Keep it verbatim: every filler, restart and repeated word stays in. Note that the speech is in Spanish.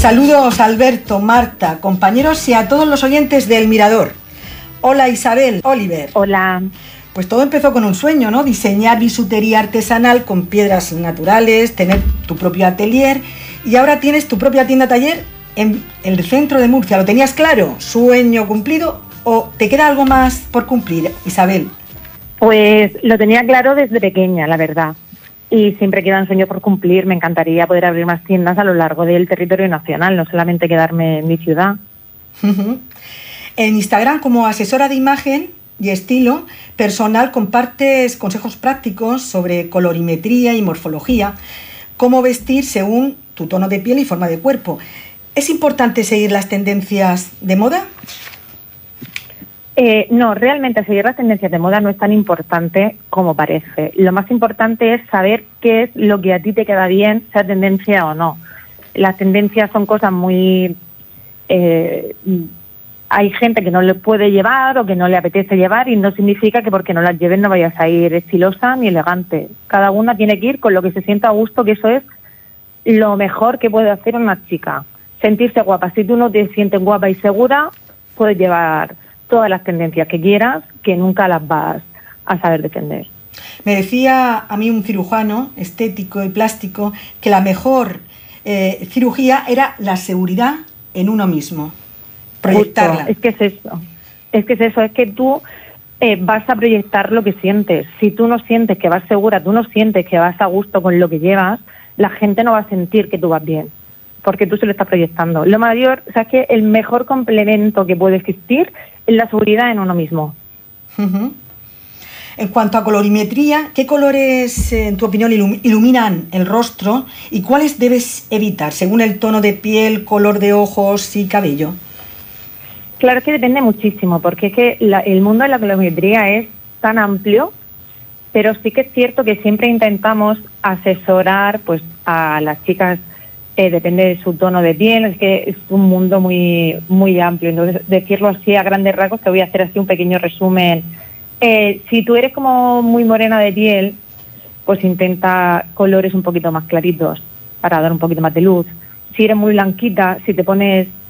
Saludos Alberto, Marta, compañeros y a todos los oyentes del Mirador. Hola Isabel, Oliver. Hola. Pues todo empezó con un sueño, ¿no? Diseñar bisutería artesanal con piedras naturales, tener tu propio atelier y ahora tienes tu propia tienda-taller en el centro de Murcia. ¿Lo tenías claro? ¿Sueño cumplido o te queda algo más por cumplir, Isabel? Pues lo tenía claro desde pequeña, la verdad. Y siempre quedan sueños por cumplir. Me encantaría poder abrir más tiendas a lo largo del territorio nacional, no solamente quedarme en mi ciudad. En Instagram, como asesora de imagen y estilo personal, compartes consejos prácticos sobre colorimetría y morfología, cómo vestir según tu tono de piel y forma de cuerpo. ¿Es importante seguir las tendencias de moda? Eh, no, realmente seguir las tendencias de moda no es tan importante como parece. Lo más importante es saber qué es lo que a ti te queda bien, sea tendencia o no. Las tendencias son cosas muy... Eh, hay gente que no le puede llevar o que no le apetece llevar y no significa que porque no las lleves no vayas a ir estilosa ni elegante. Cada una tiene que ir con lo que se sienta a gusto, que eso es lo mejor que puede hacer una chica. Sentirse guapa. Si tú no te sientes guapa y segura, puedes llevar todas las tendencias que quieras, que nunca las vas a saber defender. Me decía a mí un cirujano estético y plástico que la mejor eh, cirugía era la seguridad en uno mismo, proyectarla. Justo. Es que es eso, es que es eso, es que tú eh, vas a proyectar lo que sientes. Si tú no sientes que vas segura, tú no sientes que vas a gusto con lo que llevas, la gente no va a sentir que tú vas bien, porque tú se lo estás proyectando. Lo mayor, o sea, es que el mejor complemento que puede existir es la seguridad en uno mismo. Uh-huh. En cuanto a colorimetría, ¿qué colores, en tu opinión, ilum- iluminan el rostro y cuáles debes evitar según el tono de piel, color de ojos y cabello? Claro, es que depende muchísimo, porque es que la, el mundo de la colorimetría es tan amplio, pero sí que es cierto que siempre intentamos asesorar pues a las chicas. Eh, depende de su tono de piel, es que es un mundo muy muy amplio. Entonces, decirlo así a grandes rasgos, te voy a hacer así un pequeño resumen. Eh, si tú eres como muy morena de piel, pues intenta colores un poquito más claritos para dar un poquito más de luz. Si eres muy blanquita, si te pones